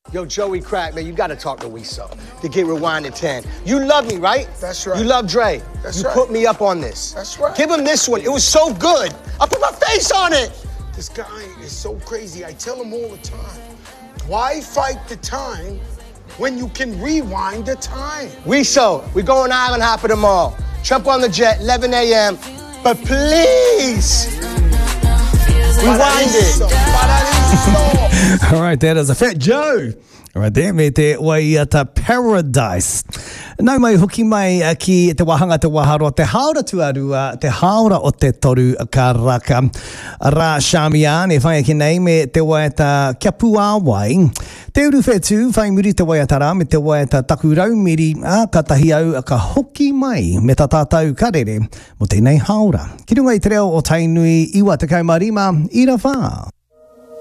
Yo, Joey Crack, man, you gotta talk to Weeso to get Rewind to 10. You love me, right? That's right. You love Dre. That's you right. put me up on this. That's right. Give him this one. It was so good. I put my face on it. This guy is so crazy. I tell him all the time, why fight the time when you can rewind the time? Weeso, we're going island hopping tomorrow. Jump on the jet, 11 a.m. But please, rewind it. All right, that is a Fat Joe. Right there, me te Waiata Paradise. Nau mai hoki mai ki te wahanga te waharo, te haora tuarua, te haora o te toru ka raka. Ra Shamian, e whai ki nei me te waiata kia puawai. Te uru whetu, whai muri te waiata rā, me te waiata taku raumiri, a ka tahi au a ka hoki mai, me ta tātou karere, mo tēnei haora. Ki runga i te reo o Tainui, iwa te kaumarima, i ra whā.